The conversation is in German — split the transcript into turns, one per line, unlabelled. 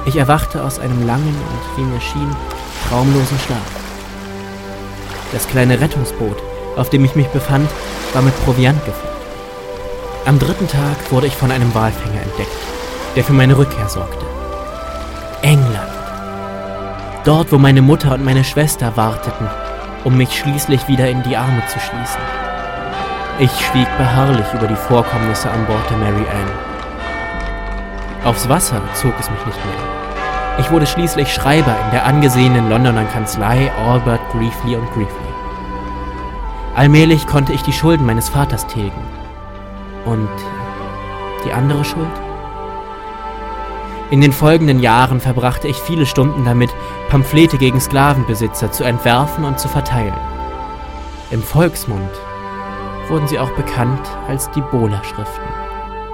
Ich erwachte aus einem langen und, wie mir schien, traumlosen Schlaf. Das kleine Rettungsboot, auf dem ich mich befand, war mit Proviant gefüllt. Am 3. Tag wurde ich von einem Walfänger entdeckt, der für meine Rückkehr sorgte. England. Dort, wo meine Mutter und meine Schwester warteten, um mich schließlich wieder in die Arme zu schließen. Ich schwieg beharrlich über die Vorkommnisse an Bord der Mary Ann. Aufs Wasser zog es mich nicht mehr. Ich wurde schließlich Schreiber in der angesehenen Londoner Kanzlei Albert, Greefly & Greefly. Allmählich konnte ich die Schulden meines Vaters tilgen. Und die andere Schuld? In den folgenden Jahren verbrachte ich viele Stunden damit, Pamphlete gegen Sklavenbesitzer zu entwerfen und zu verteilen. Im Volksmund wurden sie auch bekannt als die Bola-Schriften.